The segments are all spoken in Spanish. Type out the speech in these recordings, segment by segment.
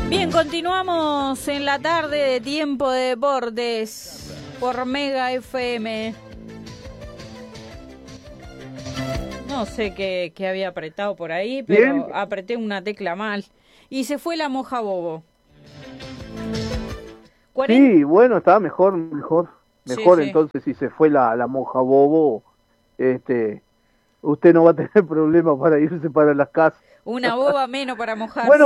Bien, continuamos en la tarde de Tiempo de Deportes por Mega FM. No sé qué había apretado por ahí, pero bien, apreté una tecla mal. Y se fue la moja bobo. Sí, bueno, estaba mejor, sí. Entonces si se fue la moja bobo, usted no va a tener problema para irse para las casas. Una boba menos para mojarse.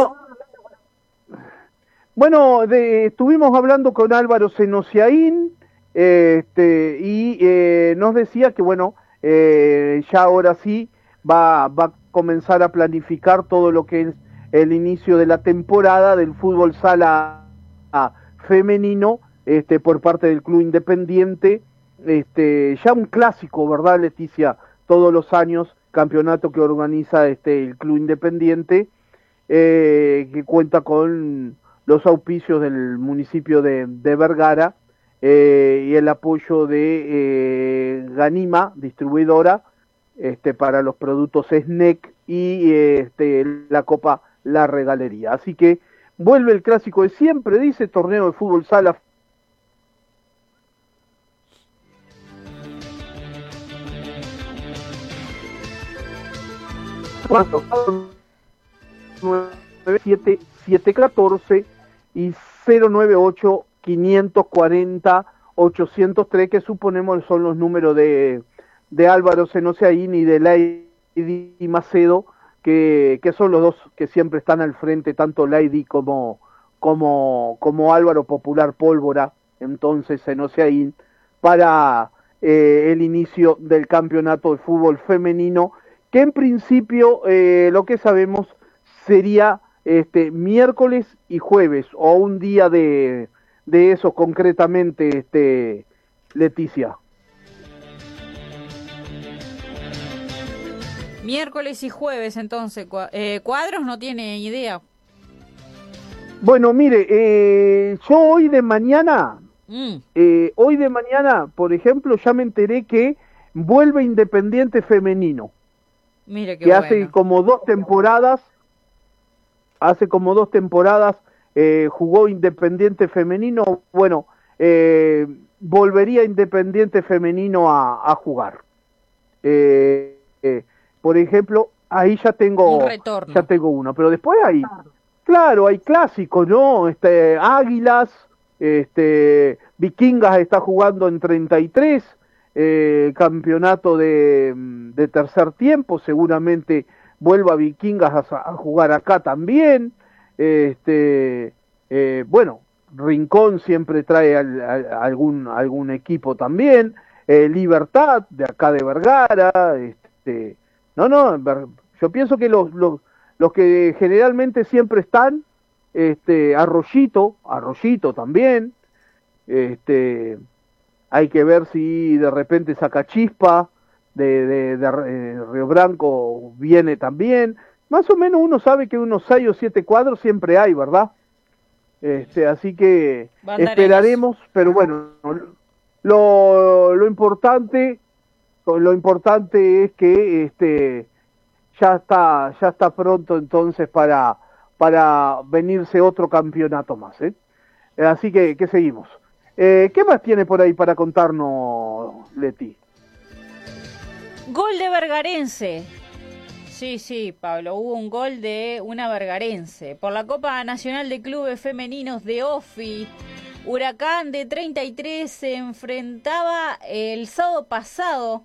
Bueno, estuvimos hablando con Álvaro Senosiaín, y nos decía que bueno, ya ahora sí va a comenzar a planificar todo lo que es el inicio de la temporada del fútbol sala femenino, por parte del Club Independiente, ya un clásico, ¿verdad, Leticia? Todos los años, campeonato que organiza el Club Independiente, que cuenta con los auspicios del municipio de Vergara, y el apoyo de Ganima, distribuidora, para los productos SNEC, y la Copa La Regalería. Así que vuelve el clásico de siempre, dice, torneo de fútbol sala. Bueno, 9714 y 098-540-803, que suponemos son los números de Álvaro Senosiaín y de Lady Macedo, que son los dos que siempre están al frente, tanto Lady como Álvaro Popular Pólvora, entonces Senosiaín, para el inicio del campeonato de fútbol femenino, que en principio lo que sabemos sería miércoles y jueves, o un día de eso concretamente, Leticia. Miércoles y jueves, entonces. ¿Cuadros no tiene idea? Bueno, mire, yo hoy de mañana, por ejemplo, ya me enteré que vuelve Independiente Femenino. Mire qué que bueno. hace como dos temporadas jugó Independiente Femenino. Bueno, volvería Independiente Femenino a jugar. Por ejemplo, ahí ya tengo uno, pero después hay, claro, hay clásicos, ¿no? Águilas, Vikingas está jugando en 33, campeonato de tercer tiempo, seguramente vuelva Vikingas a jugar acá también. Bueno, Rincón siempre trae algún equipo también. Libertad, de acá de Vergara. Yo pienso que los que generalmente siempre están, Arroyito también. Hay que ver si de repente Sacachispa de Río Branco viene también. Más o menos uno sabe que unos 6 o 7 cuadros siempre hay, ¿verdad? Así que esperaremos, pero bueno, lo importante es que ya está pronto entonces para venirse otro campeonato más, Así que seguimos. ¿Qué más tiene por ahí para contarnos, Leti? Gol de Vergarense. Sí, Pablo, hubo un gol de una vergarense. Por la Copa Nacional de Clubes Femeninos de OFI, Huracán de 33 se enfrentaba el sábado pasado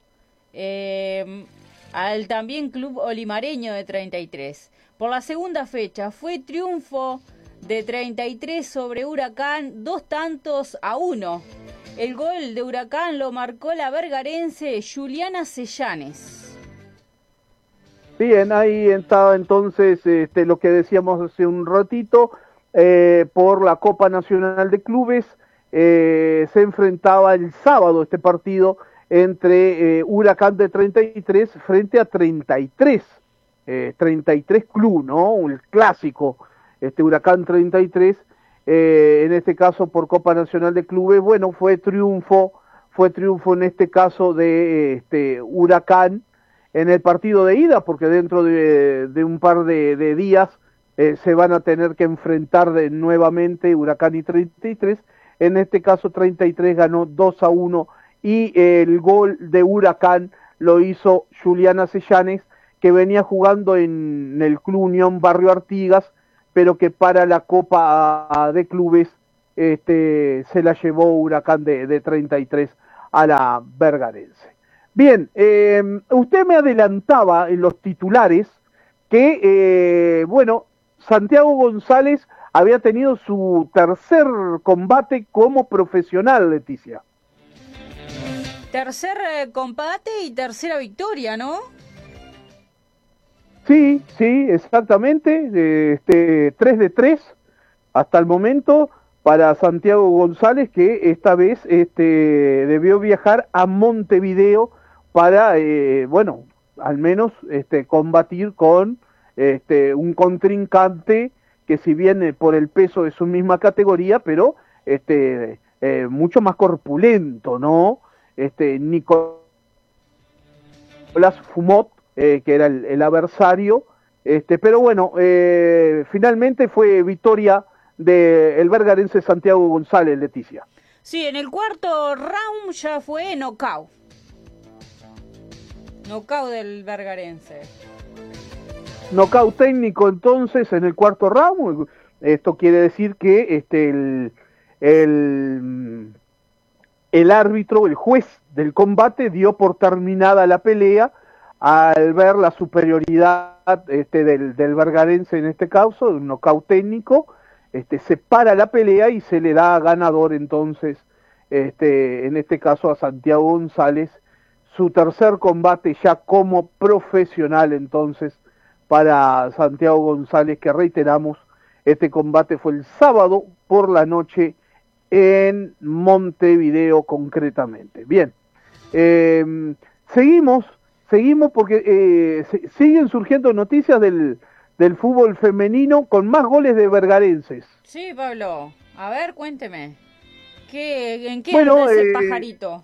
al también Club Olimareño de 33. Por la segunda fecha fue triunfo de 33 sobre Huracán, 2-1. El gol de Huracán lo marcó la vergarense Juliana Sellanes. Bien, ahí estaba entonces lo que decíamos hace un ratito, por la Copa Nacional de Clubes. Se enfrentaba el sábado este partido entre Huracán de 33 frente a 33 Club, ¿no? El clásico, Huracán 33, en este caso por Copa Nacional de Clubes. Bueno, fue triunfo en este caso de Huracán en el partido de ida, porque dentro de un par de días se van a tener que enfrentar nuevamente Huracán y 33. En este caso 33 ganó 2-1 y el gol de Huracán lo hizo Julián Acellanes, que venía jugando en el Club Unión Barrio Artigas, pero que para la Copa de Clubes se la llevó Huracán de 33 a la Vergarense. Bien, usted me adelantaba en los titulares que, Santiago González había tenido su tercer combate como profesional, Leticia. Tercer combate y tercera victoria, ¿no? Sí, exactamente. 3 de 3 hasta el momento para Santiago González, que esta vez debió viajar a Montevideo para, al menos combatir con un contrincante que, si bien por el peso de su misma categoría, pero mucho más corpulento, ¿no? Nicolás Fumot, que era el adversario, pero bueno, finalmente fue victoria del vergarense Santiago González, Leticia. Sí, en el cuarto round ya fue knockout. Knockout del vergarense. Knockout técnico entonces en el cuarto round. Esto quiere decir que el árbitro, el juez del combate, dio por terminada la pelea al ver la superioridad del vergarense en este caso, un knockout técnico. Se para la pelea y se le da ganador entonces, en este caso a Santiago González, su tercer combate ya como profesional entonces para Santiago González, que reiteramos, este combate fue el sábado por la noche en Montevideo concretamente. Bien, seguimos porque siguen surgiendo noticias del fútbol femenino con más goles de vergarenses. Sí, Pablo. A ver, cuénteme. ¿En qué anda ese pajarito?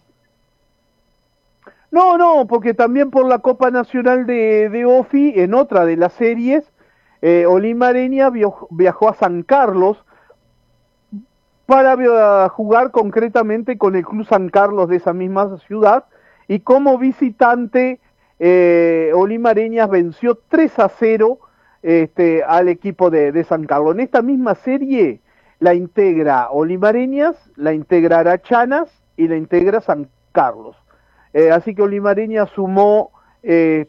No, porque también por la Copa Nacional de OFI, en otra de las series, Olimareña viajó a San Carlos para jugar concretamente con el Club San Carlos de esa misma ciudad, y como visitante Olimareñas venció 3-0 al equipo de San Carlos. En esta misma serie la integra Olimareñas, la integra Arachanas y la integra San Carlos. Así que Olimareñas sumó 3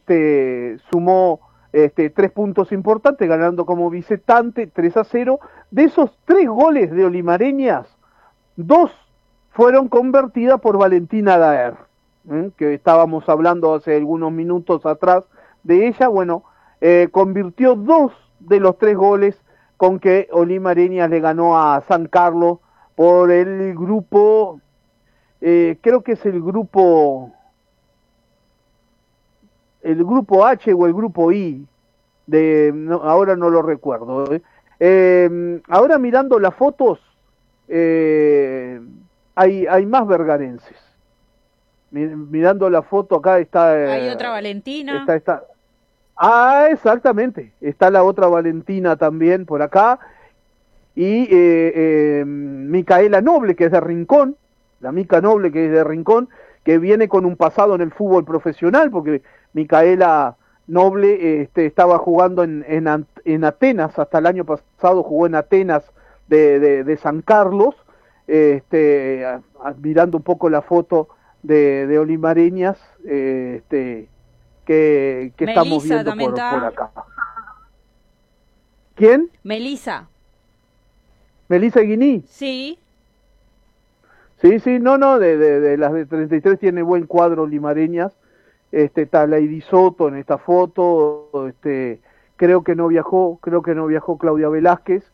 puntos importantes, ganando como visitante 3-0. De esos 3 goles de Olimareñas, 2 fueron convertidas por Valentina Daer, que estábamos hablando hace algunos minutos atrás de ella. Bueno, convirtió 2 de los 3 goles con que Olimareñas le ganó a San Carlos por el grupo, creo que es el grupo H o el grupo I, ahora no lo recuerdo. Ahora mirando las fotos, hay más vergarenses. Mirando la foto acá está... hay otra Valentina. Exactamente. Está la otra Valentina también por acá. Y Micaela Noble, que es de Rincón. La Mica Noble, que es de Rincón, que viene con un pasado en el fútbol profesional, porque Micaela Noble estaba jugando en Atenas, hasta el año pasado jugó en Atenas de San Carlos. Mirando un poco la foto de Olimareñas, que estamos viendo por acá. ¿Quién? Melisa Guiní. Sí. Sí, no, de las de 33 tiene buen cuadro Olimareñas. Está Lady Soto en esta foto. Creo que no viajó Claudia Velázquez.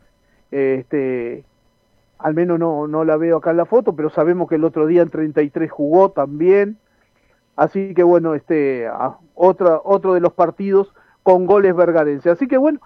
Al menos no la veo acá en la foto, pero sabemos que el otro día en 33 jugó también. Así que bueno, otro de los partidos con goles vergarenses. Así que bueno,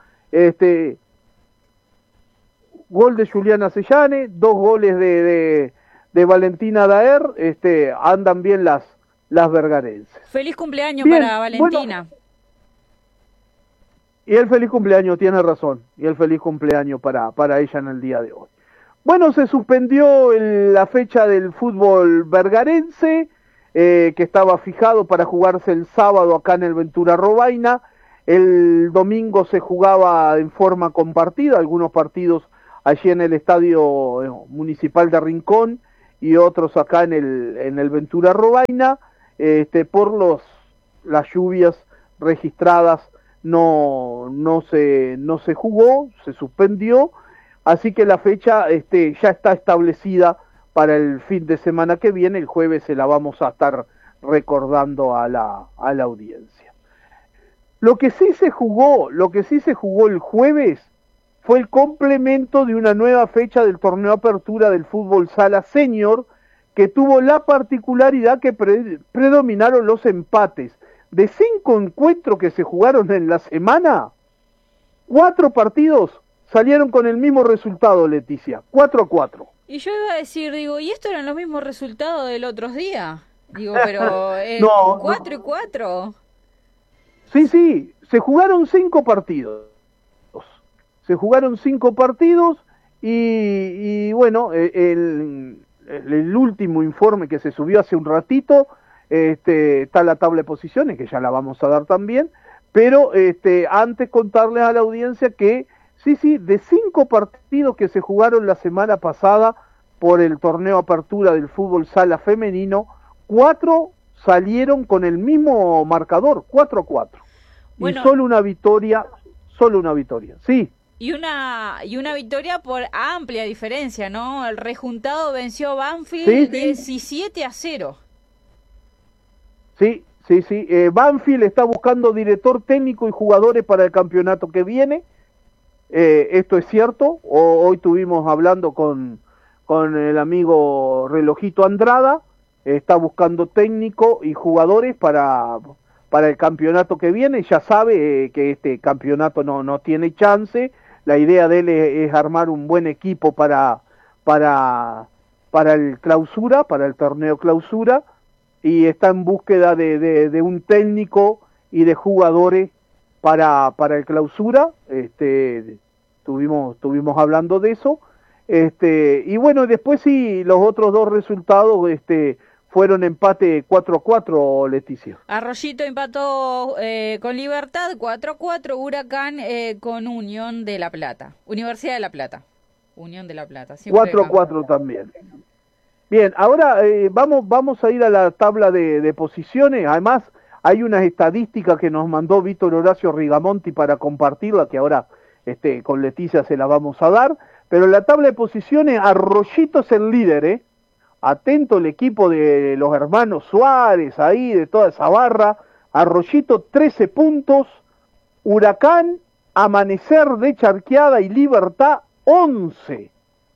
gol de Juliana Sellane, 2 goles de Valentina Daer, andan bien las vergarenses. Feliz cumpleaños bien, para Valentina. Y el feliz cumpleaños, tiene razón, y el feliz cumpleaños para ella en el día de hoy. Bueno, se suspendió la fecha del fútbol vergarense, que estaba fijado para jugarse el sábado acá en el Ventura Robaina. El domingo se jugaba en forma compartida, algunos partidos allí en el estadio municipal de Rincón y otros acá en el Ventura Robaina. Por las lluvias registradas no se jugó, se suspendió, así que la fecha ya está establecida para el fin de semana que viene. El jueves se la vamos a estar recordando a la audiencia. Lo que sí se jugó el jueves fue el complemento de una nueva fecha del torneo Apertura del fútbol sala senior, que tuvo la particularidad que predominaron los empates. De 5 encuentros que se jugaron en la semana, 4 partidos salieron con el mismo resultado, Leticia, 4-4. Y yo iba a decir, ¿y esto eran los mismos resultados del otro día? Pero no, 4 y 4. Sí, se jugaron 5 partidos. Y bueno, el último informe que se subió hace un ratito, está la tabla de posiciones, que ya la vamos a dar también, pero antes contarles a la audiencia que sí, de 5 partidos que se jugaron la semana pasada por el torneo Apertura del fútbol sala femenino, 4 salieron con el mismo marcador, 4-4. Bueno, y solo una victoria, sí. Y una victoria por amplia diferencia, ¿no? El rejuntado venció a Banfield 17-0. Sí. Banfield está buscando director técnico y jugadores para el campeonato que viene. Esto es cierto. Hoy estuvimos hablando con el amigo Relojito Andrada. Está buscando técnico y jugadores para el campeonato que viene. Ya sabe que este campeonato no tiene chance. La idea de él es armar un buen equipo para el clausura, para el torneo clausura, y está en búsqueda de un técnico y de jugadores para el clausura. Estuvimos hablando de eso. Y bueno, después sí, los otros 2 resultados fueron empate 4-4, Leticia. Arroyito empató con Libertad 4-4, Huracán con Unión de La Plata. Universidad de La Plata. Unión de La Plata. 4-4 también. Bien, ahora vamos a ir a la tabla de posiciones. Además, hay unas estadísticas que nos mandó Víctor Horacio Rigamonti para compartirla, que ahora con Leticia se la vamos a dar. Pero en la tabla de posiciones, Arroyito es el líder, Atento el equipo de los hermanos Suárez, ahí, de toda esa barra. Arroyito 13 puntos, Huracán, Amanecer de Charqueada y Libertad 11.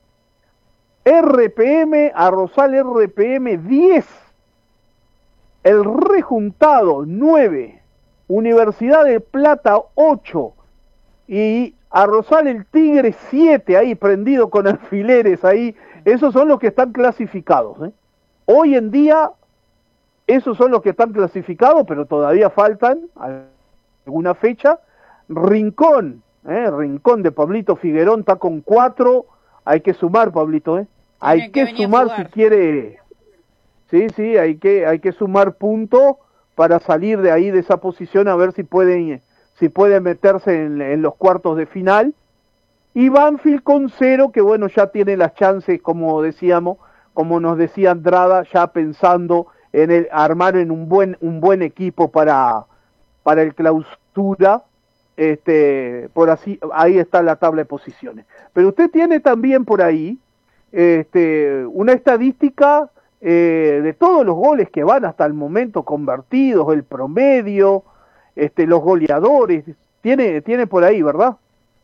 RPM, Arrozal RPM 10. El Rejuntado 9. Universidad de Plata 8. Y Arrozal el Tigre 7, ahí prendido con alfileres ahí. Esos son los que están clasificados. Hoy en día, esos son los que están clasificados, pero todavía faltan alguna fecha. Rincón de Pablito Figuerón está con 4. Hay que sumar, Pablito, Hay que sumar si quiere. Sí, hay que sumar puntos para salir de ahí, de esa posición, a ver si pueden meterse en los cuartos de final. Y Banfield con 0, que bueno, ya tiene las chances, como decíamos, como nos decía Andrada, ya pensando en armar un buen equipo para el clausura. Por así, ahí está la tabla de posiciones. Pero usted tiene también por ahí una estadística de todos los goles que van hasta el momento convertidos, el promedio, los goleadores. Tiene por ahí, ¿verdad?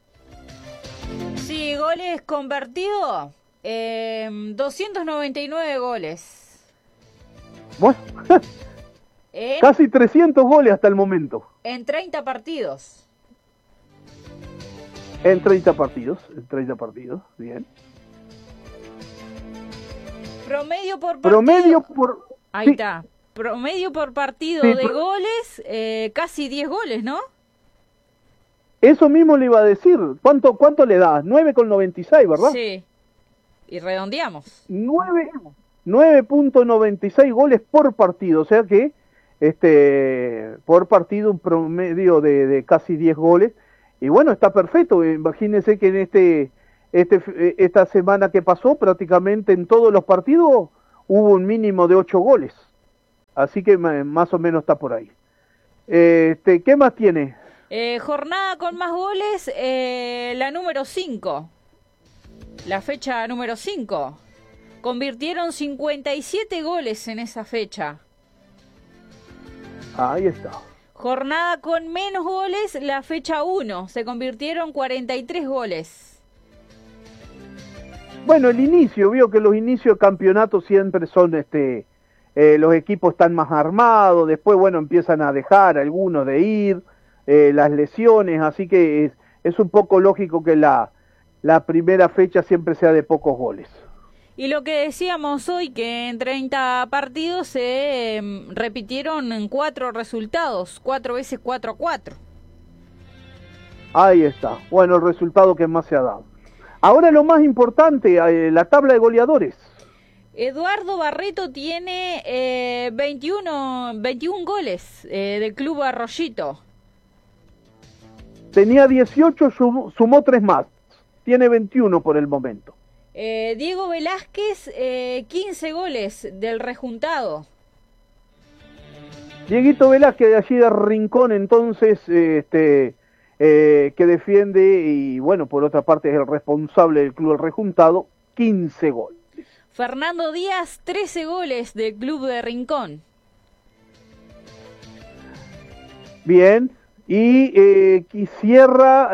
Sí, goles convertidos, 299 goles. Bueno, casi 300 goles hasta el momento. En 30 partidos. En 30 partidos, bien. Promedio por partido. Ahí sí. está. Promedio por partido sí, de goles, casi 10 goles, ¿no? Eso mismo le iba a decir. ¿Cuánto le das? 9,96, ¿verdad? Sí. Y redondeamos. 9.96 goles por partido, o sea que por partido un promedio de casi 10 goles. Y bueno, está perfecto. Imagínense que en esta semana que pasó, prácticamente en todos los partidos hubo un mínimo de 8 goles. Así que más o menos está por ahí. ¿Qué más tiene? Jornada con más goles, la número 5. La fecha número 5. Convirtieron 57 goles en esa fecha. Ahí está. Jornada con menos goles, la fecha 1. Se convirtieron 43 goles. Bueno, el inicio, vio que los inicios de campeonato siempre son, los equipos están más armados, después, bueno, empiezan a dejar algunos de ir, las lesiones, así que es un poco lógico que la primera fecha siempre sea de pocos goles. Y lo que decíamos hoy, que en 30 partidos se repitieron 4 resultados, 4 veces 4-4. Ahí está, bueno, el resultado que más se ha dado. Ahora lo más importante, la tabla de goleadores. Eduardo Barreto tiene 21 goles del Club Arroyito. Tenía 18, sumó 3 más. Tiene 21 por el momento. Diego Velázquez, 15 goles del rejuntado. Dieguito Velázquez de allí de Rincón, entonces, que defiende y, bueno, por otra parte es el responsable del Club El Rejuntado, 15 goles. Fernando Díaz, 13 goles del Club de Rincón. Bien, y cierra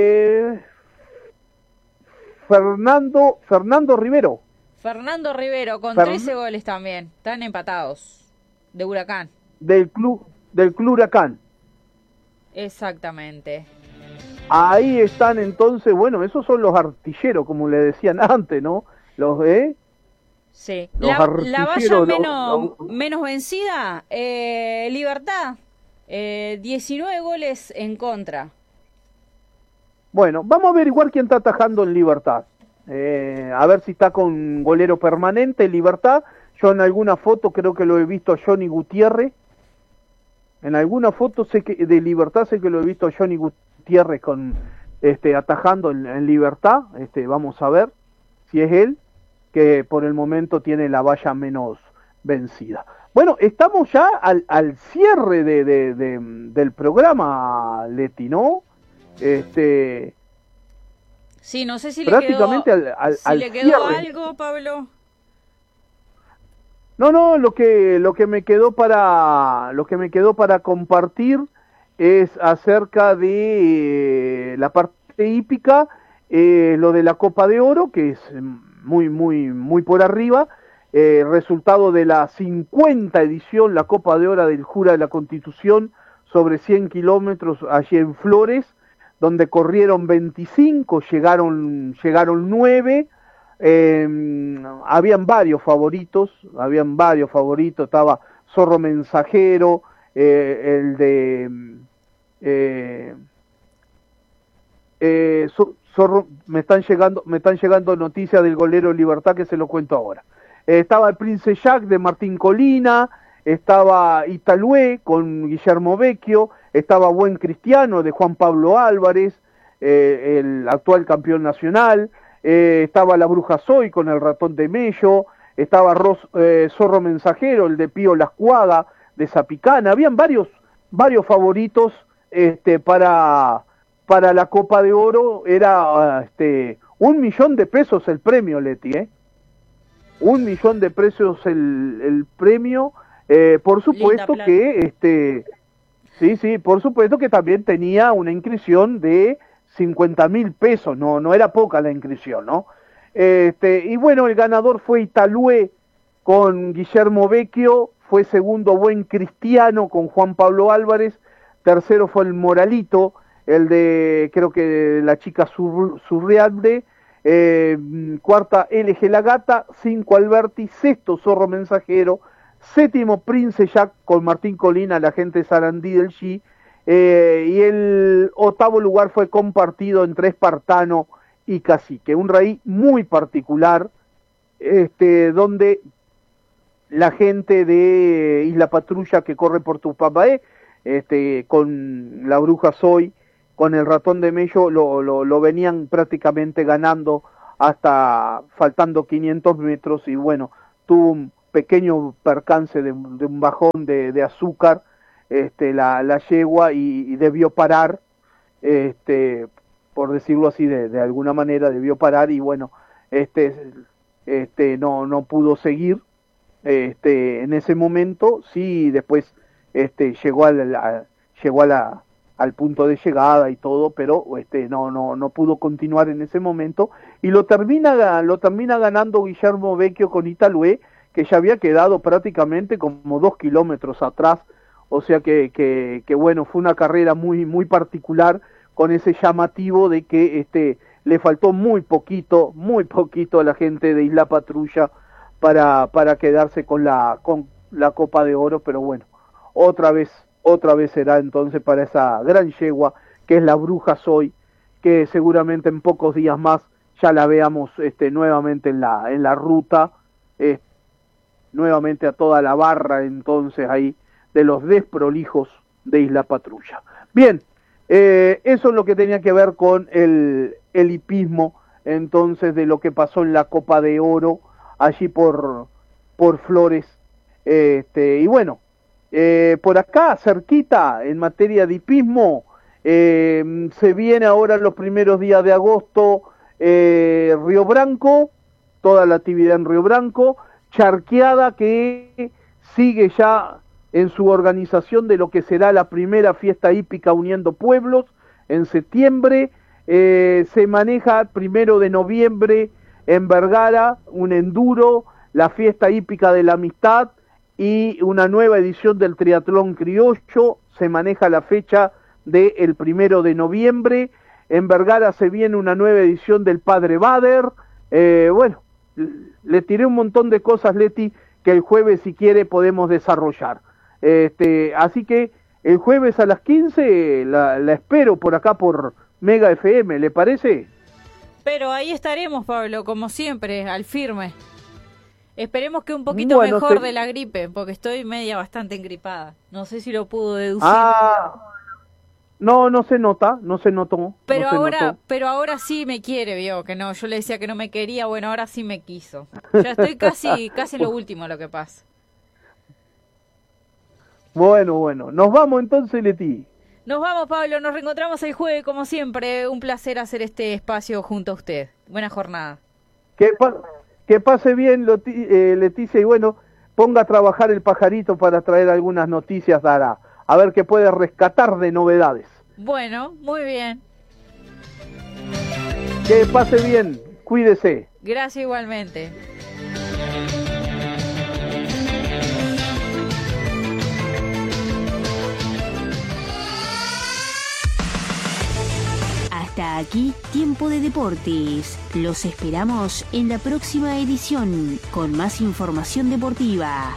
Fernando Rivero. Fernando Rivero con 13 goles también. Están empatados. De Huracán. Del club Huracán. Exactamente. Ahí están entonces, bueno, esos son los artilleros, como le decían antes, ¿no? Sí. Los la artilleros, valla menos vencida, Libertad. 19 goles en contra. Bueno, vamos a averiguar quién está atajando en Libertad. A ver si está con golero permanente en Libertad. Yo en alguna foto creo que lo he visto a Johnny Gutiérrez. En alguna foto de Libertad sé que lo he visto a Johnny Gutiérrez atajando en Libertad. Vamos a ver si es él, que por el momento tiene la valla menos vencida. Bueno, estamos ya al cierre del programa, Leti, ¿no? Sí, no sé si prácticamente le quedó algo, Pablo. No, lo que me quedó para compartir es acerca de la parte hípica, lo de la Copa de Oro, que es muy por arriba, resultado de la 50 edición, la Copa de Oro del Jura de la Constitución, sobre 100 kilómetros allí en Flores, donde corrieron 25, llegaron 9, habían varios favoritos, estaba Zorro Mensajero, el de Zorro, me están llegando noticias del golero Libertad que se lo cuento ahora. Estaba el Prince Jack de Martín Colina, estaba Italué con Guillermo Vecchio, estaba Buen Cristiano de Juan Pablo Álvarez, el actual campeón nacional, estaba La Bruja Soy con el Ratón de Mello, estaba Zorro Mensajero, el de Pío Lascuaga de Zapicana. Habían varios favoritos para la Copa de Oro. Era $1.000.000 el premio, Leti, $1.000.000 el premio. Por supuesto que sí, por supuesto que también tenía una inscripción de $50.000, no era poca la inscripción, ¿no? Y bueno, el ganador fue Italué con Guillermo Vecchio, fue segundo Buen Cristiano con Juan Pablo Álvarez, tercero fue el Moralito, el de creo que la chica Surrealde, cuarta LG La Gata, 5 Alberti, sexto Zorro Mensajero, séptimo Prince Jack con Martín Colina, la gente de Sarandí del G, y el octavo lugar fue compartido entre Espartano y Cacique, un rally muy particular, donde la gente de Isla Patrulla que corre por Tupapaé, con la Bruja Soy, con el Ratón de Mello, lo venían prácticamente ganando hasta faltando 500 metros, y bueno, tuvo un pequeño percance de un bajón de azúcar, la yegua, y debió parar, por decirlo así, de alguna manera debió parar, y bueno, no pudo seguir, en ese momento. Sí, después llegó al punto de llegada y todo, pero no pudo continuar en ese momento, y lo termina ganando Guillermo Vecchio con Italué, que ya había quedado prácticamente como 2 kilómetros atrás. O sea que bueno, fue una carrera muy muy particular, con ese llamativo de que le faltó muy poquito a la gente de Isla Patrulla para quedarse con la Copa de Oro, pero bueno, otra vez será entonces para esa gran yegua que es la Bruja Soy, que seguramente en pocos días más ya la veamos nuevamente en la ruta, nuevamente a toda la barra entonces ahí de los desprolijos de Isla Patrulla. Bien, eso es lo que tenía que ver con el hipismo, entonces, de lo que pasó en la Copa de Oro allí por Flores, y bueno, por acá cerquita en materia de hipismo, se viene ahora los primeros días de agosto, Río Branco, toda la actividad en Río Branco, Charqueada, que sigue ya en su organización de lo que será la primera fiesta hípica Uniendo Pueblos en septiembre. Se maneja 1 de noviembre en Vergara un enduro, la fiesta hípica de la amistad y una nueva edición del triatlón criollo. Se maneja la fecha del 1 de noviembre. En Vergara se viene una nueva edición del Padre Bader. Bueno, le tiré un montón de cosas, Leti, que el jueves, si quiere, podemos desarrollar. Así que el jueves a las 15 la espero por acá por Mega FM, ¿le parece? Pero ahí estaremos, Pablo, como siempre, al firme. Esperemos que un poquito mejor de la gripe, porque estoy bastante engripada. No sé si lo pudo deducir. No se notó. Pero ahora sí me quiere, vio, que no, yo le decía que no me quería, bueno, ahora sí me quiso. Ya estoy casi en lo último, lo que pasa. Bueno, nos vamos entonces, Leti. Nos vamos, Pablo, nos reencontramos el jueves, como siempre. Un placer hacer este espacio junto a usted. Buena jornada. Que pase bien, Leticia, y bueno, ponga a trabajar el pajarito para traer algunas noticias, dará. A ver qué puede rescatar de novedades. Bueno, muy bien. Que pase bien, cuídese. Gracias igualmente. Hasta aquí, Tiempo de Deportes. Los esperamos en la próxima edición con más información deportiva.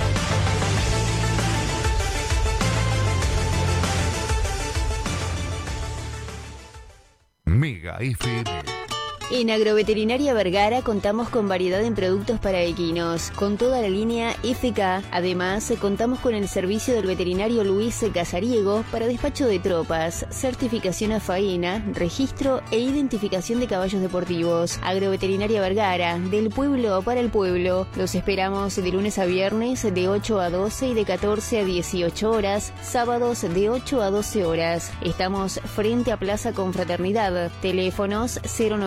Mega FM. En Agroveterinaria Vergara contamos con variedad en productos para equinos, con toda la línea FK. Además, contamos con el servicio del veterinario Luis Casariego para despacho de tropas, certificación a faena, registro e identificación de caballos deportivos. Agroveterinaria Vergara, del pueblo para el pueblo. Los esperamos de lunes a viernes de 8 a 12 y de 14 a 18 horas, sábados de 8 a 12 horas. Estamos frente a Plaza Confraternidad. Teléfonos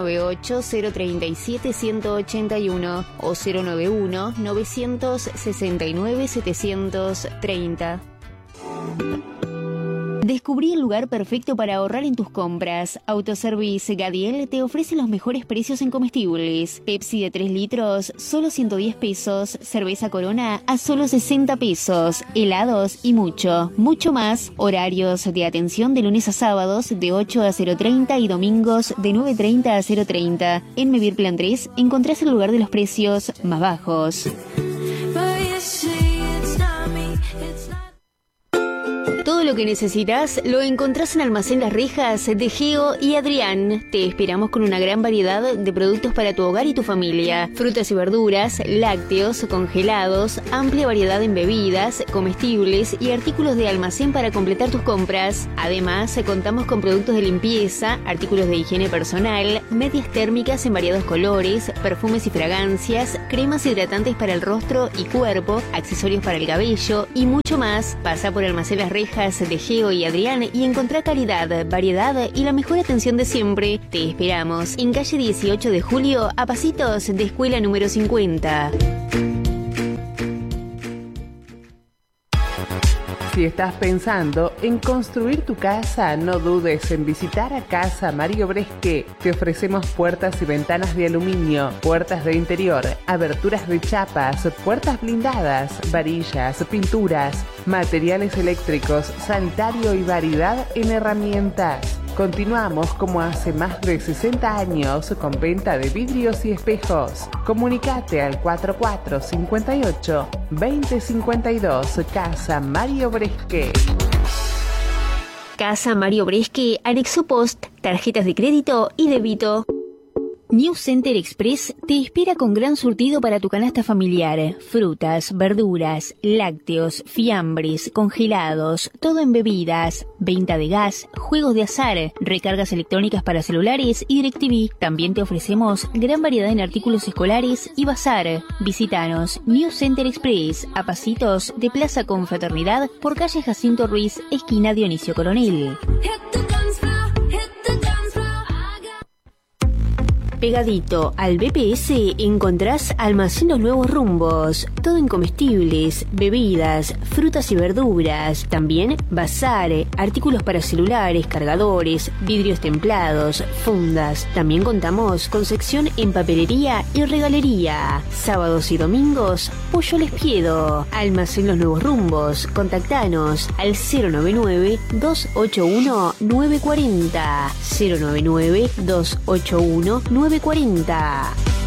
098-037-181 o 091-969-730. Descubrí el lugar perfecto para ahorrar en tus compras. Autoservice Gadiel te ofrece los mejores precios en comestibles. Pepsi de 3 litros, solo 110 pesos. Cerveza Corona a solo 60 pesos. Helados y mucho más. Horarios de atención de lunes a sábados de 8 a 0:30 y domingos de 9:30 a 0:30. En Mevir Plan 3 encontrás el lugar de los precios más bajos. Todo lo lo que necesitas lo encontrás en Almacén Las Rejas de Geo y Adrián. Te esperamos con una gran variedad de productos para tu hogar y tu familia. Frutas y verduras, lácteos, congelados, amplia variedad en bebidas, comestibles y artículos de almacén para completar tus compras. Además, contamos con productos de limpieza, artículos de higiene personal, medias térmicas en variados colores, perfumes y fragancias, cremas hidratantes para el rostro y cuerpo, accesorios para el cabello y mucho más. Pasa por Almacén Las Rejas de Geo y Adrián y encontrá calidad, variedad y la mejor atención de siempre. Te esperamos en calle 18 de Julio, a pasitos de escuela número 50. Si estás pensando en construir tu casa, no dudes en visitar a Casa Mario Bresque. Te ofrecemos puertas y ventanas de aluminio, puertas de interior, aberturas de chapas, puertas blindadas, varillas, pinturas, materiales eléctricos, sanitario y variedad en herramientas. Continuamos como hace más de 60 años con venta de vidrios y espejos. Comunicate al 4458 2052 Casa Mario Bresque. Casa Mario Bresque, anexo post, tarjetas de crédito y débito. New Center Express te espera con gran surtido para tu canasta familiar. Frutas, verduras, lácteos, fiambres, congelados, todo en bebidas, venta de gas, juegos de azar, recargas electrónicas para celulares y DirecTV. También te ofrecemos gran variedad en artículos escolares y bazar. Visítanos New Center Express, a pasitos de Plaza Confraternidad por calle Jacinto Ruiz, esquina Dionisio Coronel. Pegadito al BPS encontrás Almacén Los Nuevos Rumbos, todo en comestibles, bebidas, frutas y verduras, también bazar, artículos para celulares, cargadores, vidrios templados, fundas. También contamos con sección en papelería y regalería. Sábados y domingos, Pollo Les Piedo. Almacén Los Nuevos Rumbos, contactanos al 099-281-940, 099-281-940.